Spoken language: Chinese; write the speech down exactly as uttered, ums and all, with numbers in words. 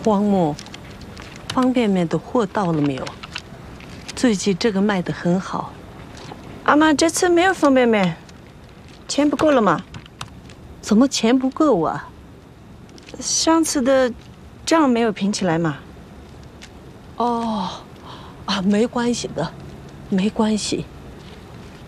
荒木，方便面的货到了没有？最近这个卖得很好。 阿妈，这次没有方便面，钱不够了吗？ 怎么钱不够啊？ 上次的账没有平起来嘛。 哦，啊，没关系的，没关系。